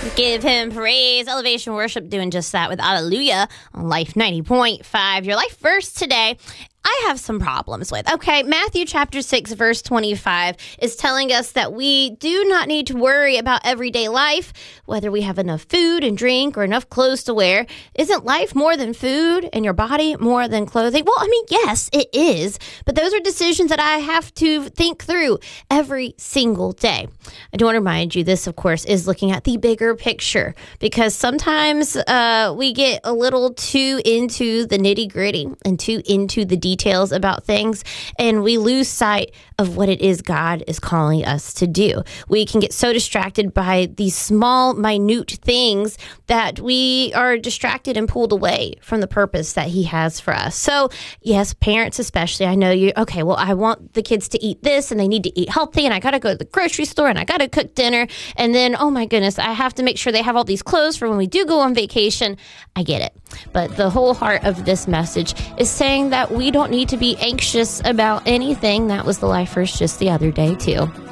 Give him praise. Elevation Worship doing just that with Hallelujah on Life 90.5. Your life verse today, I have some problems with. Okay, Matthew chapter 6, verse 25 is telling us that we do not need to worry about everyday life, whether we have enough food and drink or enough clothes to wear. Isn't life more than food and your body more than clothing? Well, I mean, yes, it is. But those are decisions that I have to think through every single day. I do want to remind you, this, of course, is looking at the bigger picture, because sometimes we get a little too into the nitty gritty and too into the details about things, and we lose sight of what it is God is calling us to do. We can get so distracted by these small, minute things that we are distracted and pulled away from the purpose that He has for us. So, yes, parents especially, I know you, okay, well, I want the kids to eat this, and they need to eat healthy, and I got to go to the grocery store, and I got to cook dinner, and then, oh my goodness, I have to make sure they have all these clothes for when we do go on vacation. I get it. But the whole heart of this message is saying that we don't need to be anxious about anything. That was the life verse just the other day, too.